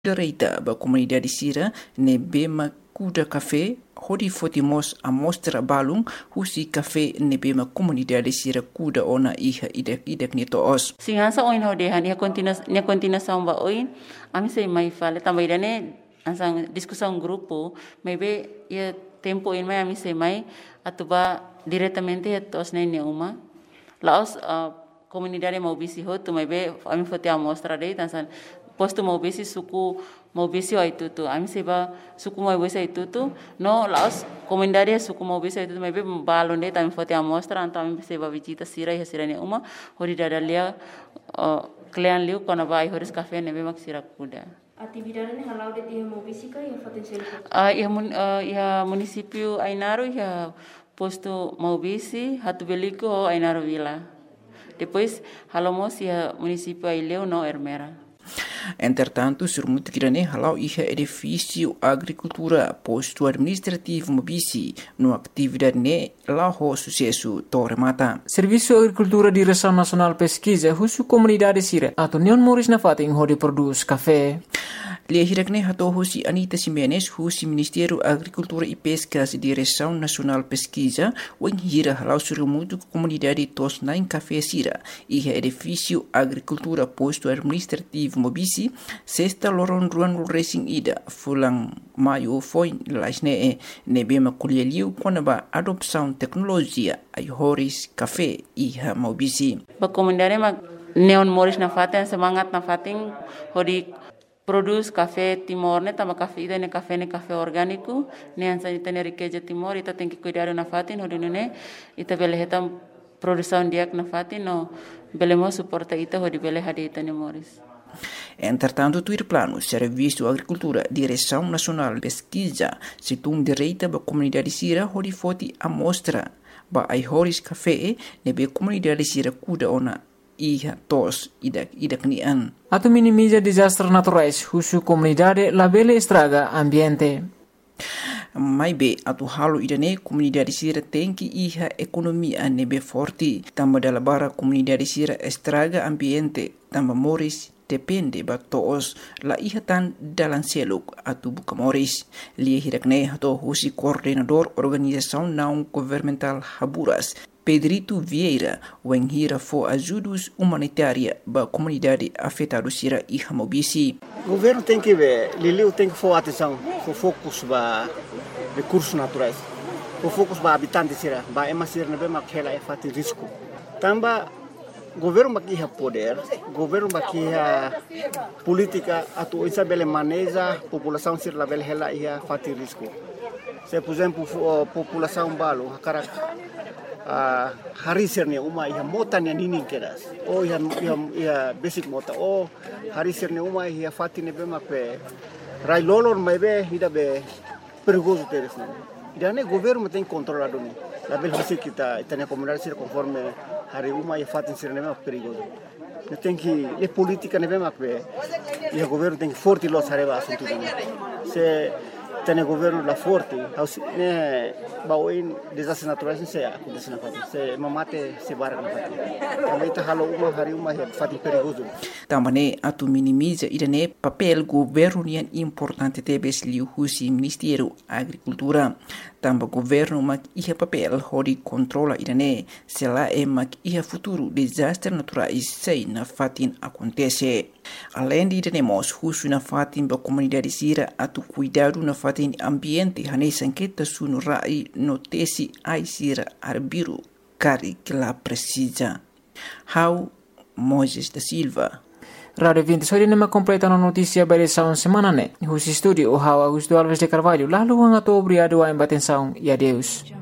Direita ba comunidade Sira ne bema kuda café hodi fotimos amostra balung husi café ne bema comunidade Sira kuda ona iha idek ni toos. Singansa oin hodehan ia continuação ba oin ami sei mai fale também dane ansang discussão grupo maybe ia tempo in mai ami sei mai atuba diretamente ia tos ne uma laos comunidade mau bisi ho tu maybe ami fote amostra dei tansan posto mau bisi suku mau bisi o itu tu ami seba suku mau bisi itu tu no laos comunidade suku mau bisi itu maybe balon dei tami fote amostra anto ami seba visita sira ne uma hori dadalia klean liu kona vai horis café nebe mak sira kuda. Atividade ni halau de dia mau bisi ka ia foten sel. Ia município Ainaro ia posto mau bisi hatu beliko Ainaro Vila. Depois halomos ia município Aileu no Ermera. Entretanto, surmuto grande halau iha edifício agricultura posto administrativo mobisi no atividade ne laho sucesso torremata. Serviço Agricultura Direção Nacional Pesquisa husu comunidade Sira atau Neon Moris na fating hodi produz café. Lia hirakne hato husi Anita Simenes husi Ministério Agricultura e Pescas Direção Nacional Pesquisa wen hira halau surmuto comunidade tos nain café Sira iha edifício agricultura posto administrativo mobisi sexta loron ruan racing ida fulang maio foi lasne nebema kulialiu konaba adopção tecnologia ai horis café iha mobisi. Ba comunidade ma Neon Moris na faten semangat na fating hodi produz café Timor ne tama café ida ne café orgânico ne ansa ita ne riqueza Timor ita tem que cuidar na fatin hodi ne ita bele hetam produção diak na fatin no belemo suporta ita hodi bele hadi ita ne Moris. Entretanto, tuir plano Serviço Agricultura Direção Nacional Pesquisa situng direita ba comunidade Sira hodi foti amostra ba ai horis café nebe comunidade Sira kuda ona iha tos idak nian. Atau minimiza desastres naturais husu comunidade labele estraga ambiente. Mai be atu halo idane comunidade Sira tem que iha economia nebe forte tamba dalabara comunidade Sira estraga ambiente tamba Moris depende ba toos la iha tan dalan seluk atu buka Moris. Lia hirakne hato husi coordenador organização não governamental Haburas Pedrito Vieira wen hira fo ajudos humanitária ba comunidade afetada Sira iha mobisi. O governo tem que ver, Liliu tem que for atenção, for focus ba recursos naturais, for focus ba habitantes Sira, ba emasir na bema kela e fati risco. Tamba governo bakia poder, governo bakia política atu isa bele maneja população Sira la bele hela ia fati risco. Se por exemplo população balo karak hari sirne uma ia mota ne ninin keras o ia basic mota o hari sirne uma ia fati ne bema pe rai lolor mai be ida be perigoso teres ne ida ne governo tem controlado ni la bel hasi kita itania comunidade Sira conforme hari uma ia fati sirne bema perigoso ne tem que e política ne bema pe ia governo tem forte los areba assunto se tem governo la forte ne baoin desastres naturais se acontece na fati se mamate se barra na fati também tá halo uma hari uma fati perigoso também atu minimiza idane papel governo nian importante tebes liu husi Ministério Agricultura tamba governo mak iha papel hodi controla idane sela mak iha futuro desastres naturais sei na fatin acontece. Além de idane husu na fatin ba comunidade Sira atu cuidado na fatin ambiente hane sanqueta sunu rai notesi ai Sira arbiru kari que la precisa. How Moises da Silva. Radio 20 sori nema completa na notícia bare saun semana ne. Husi studio o Augusto Alves de Carvalho lalu ang ato obrigado a embatensaun e adeus.